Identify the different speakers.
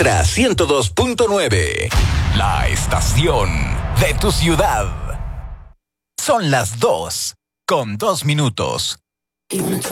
Speaker 1: Ultra 102.9. La estación de tu ciudad. Son las 2:02.